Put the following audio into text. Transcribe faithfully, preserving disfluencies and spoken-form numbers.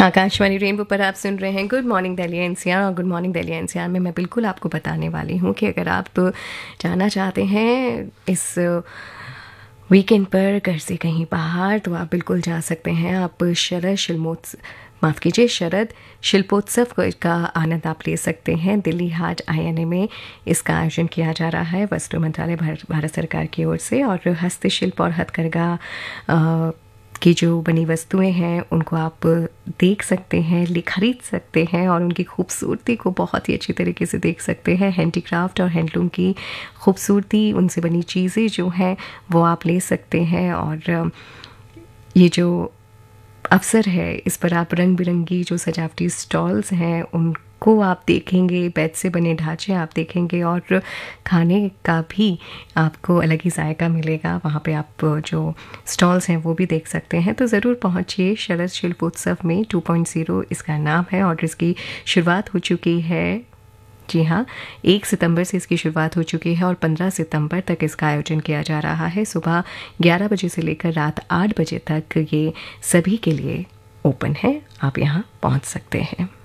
Akashvani rainbow पर आप सुन रहे हैं गुड मॉर्निंग दिल्ली एनसीआर। और गुड मॉर्निंग दिल्ली एनसीआर में मैं बिल्कुल आपको बताने वाली हूँ कि अगर आप जाना चाहते हैं इस वीकेंड पर घर से कहीं बाहर, तो आप बिल्कुल जा सकते हैं। आप शरद शिल्पोत्सव माफ़ कीजिए शरद शिल्पोत्सव का आनंद आप ले सकते हैं। दिल्ली हाट आईएनए में इसका आयोजन किया जा रहा है वस्त्र मंत्रालय भारत सरकार की ओर से। और हस्तशिल्प और हथकरघा की जो बनी वस्तुएं हैं उनको आप देख सकते हैं, खरीद सकते हैं और उनकी खूबसूरती को बहुत ही अच्छी तरीके से देख सकते हैं। हैंडीक्राफ्ट और हैंडलूम की खूबसूरती, उनसे बनी चीज़ें जो हैं वो आप ले सकते हैं। और ये जो अवसर है इस पर आप रंग बिरंगी जो सजावटी स्टॉल्स हैं उनको आप देखेंगे, बेत से बने ढांचे आप देखेंगे और खाने का भी आपको अलग ही जायका मिलेगा। वहाँ पे आप जो स्टॉल्स हैं वो भी देख सकते हैं। तो ज़रूर पहुँचिए शरद शिल्पोत्सव में। टू पॉइंट ज़ीरो इसका नाम है और इसकी शुरुआत हो चुकी है। जी हाँ, एक सितंबर से इसकी शुरुआत हो चुकी है और पंद्रह सितंबर तक इसका आयोजन किया जा रहा है। सुबह ग्यारह बजे से लेकर रात आठ बजे तक ये सभी के लिए ओपन है। आप यहाँ पहुँच सकते हैं।